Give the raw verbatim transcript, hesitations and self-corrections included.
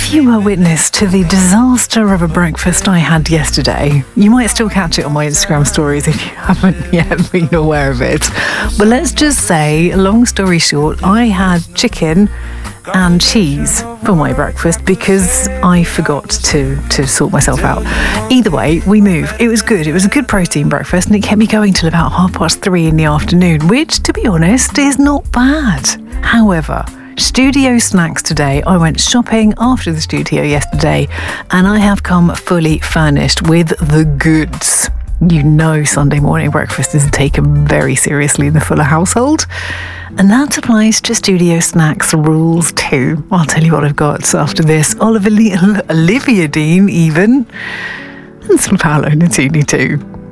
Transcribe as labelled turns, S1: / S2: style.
S1: If you were witness to the disaster of a breakfast I had yesterday, you might still catch it on my Instagram stories if you haven't yet been aware of it. But let's just say, long story short, I had chicken and cheese for my breakfast because I forgot to, to sort myself out. Either way, we move. It was good. It was a good protein breakfast and it kept me going till about half past three in the afternoon, which, to be honest, is not bad. However, studio snacks today. I went shopping after the studio yesterday and I have come fully furnished with the goods. You know Sunday morning breakfast is taken very seriously in the Fuller household. And that applies to studio snacks rules too. I'll tell you what I've got after this. Olivia, Olivia Dean even. And some Paolo Nutini too.